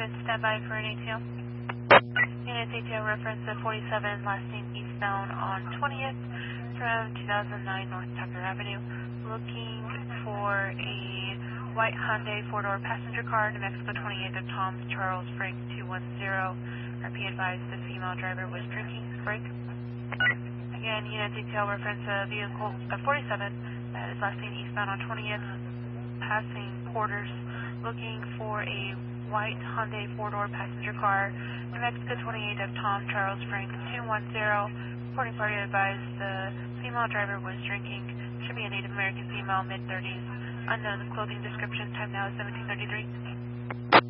unit standby for an ATO. Unit ATO reference at 47, last name eastbound on 20th from 2009 North Tucker Avenue. Looking for a white Hyundai four-door passenger car, New Mexico 28th of Tom's Charles Frank 210. RP advised the female driver was drinking. Break. Again, unit detail reference vehicle 47, that is last seen eastbound on 20th, passing Porters, looking for a white Hyundai four-door passenger car, New Mexico 28th of Tom Charles Frank 210. Reporting party advised the female driver was drinking. Should be a Native American female, mid-30s. Unknown clothing description. Time now is 17:33.